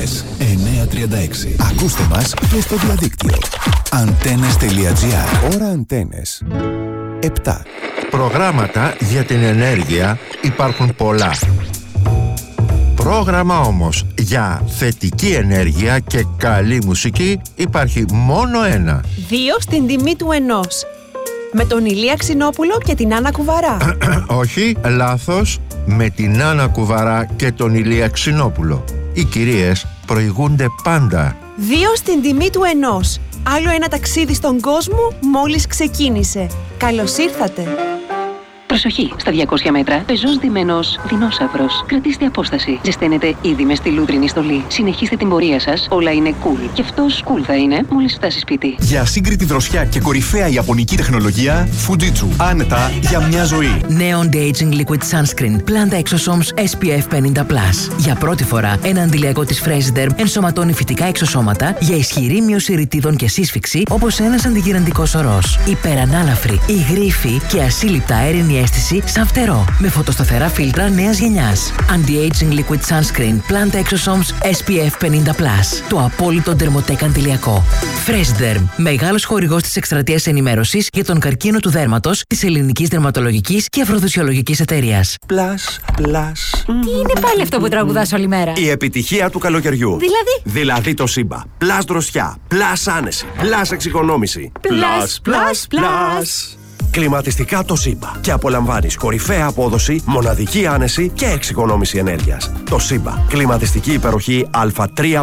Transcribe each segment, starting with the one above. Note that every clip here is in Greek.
Αντένες 936. Ακούστε μας και στο διαδίκτυο. Antennes.gr. Ώρα Αντένες 7. Προγράμματα για την ενέργεια υπάρχουν πολλά. Πρόγραμμα όμως για θετική ενέργεια και καλή μουσική υπάρχει μόνο ένα. 2 στην τιμή του 1. Με τον Ηλία Ξινόπουλο και την Άννα Κουβαρά. Όχι, λάθος. Με την Άννα Κουβαρά και τον Ηλία Ξινόπουλο. Οι κυρίες προηγούνται πάντα. 2 στην τιμή του 1. Άλλο ένα ταξίδι στον κόσμο μόλις ξεκίνησε. Καλώς ήρθατε. Προσοχή! Στα 200 μέτρα, πεζός ντυμένος δεινόσαυρος. Κρατήστε απόσταση. Ζεσταίνετε ήδη με στη λούτρινη στολή. Συνεχίστε την πορεία σας. Όλα είναι cool. Και αυτός cool θα είναι μόλις φτάσει σπίτι. Για σύγκριτη δροσιά και κορυφαία ιαπωνική τεχνολογία, Fujitsu. Άνετα για μια ζωή. Νέο Anti-Aging Liquid Sunscreen. Planta Exosomes SPF 50+. Για πρώτη φορά, ένα αντιλιακό της Freshderm ενσωματώνει φυτικά εξωσώματα για ισχυρή μείωση ρητίδων και σύσφυξη, όπως ένας αντιγυραντικός ορός. Υπερανάλαφρη, υγρήφη και ασύλληπτα αέρινη αίσθηση σαν φτερό. Με φωτοσταθερά φίλτρα νέας γενιάς. Anti-Aging Liquid Sunscreen. Planta Exosomes SPF 50+. Το απόλυτο ντερμοτέκ αντιλιακό. Freshderm. Μεγάλος χορηγός της εκστρατείας ενημέρωσης για τον καρκίνο του δέρματος της Ελληνικής Δερματολογικής και Αφροδισιολογικής Εταιρείας. Plus. Τι είναι πάλι αυτό που τραγουδάς όλη μέρα? Η επιτυχία του καλοκαιριού. Δηλαδή το Σύμπα. Plus δροσιά. Plus άνεση. Plus εξοικονόμηση. Plus. Κλιματιστικά το Σύμπα. Και απολαμβάνεις κορυφαία απόδοση, μοναδική άνεση και εξοικονόμηση ενέργειας. Το Σύμπα. Κλιματιστική υπεροχή Α3+.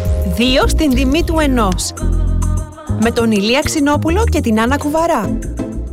2 στην τιμή του 1. Με τον Ηλία Ξινόπουλο και την Άννα Κουβαρά.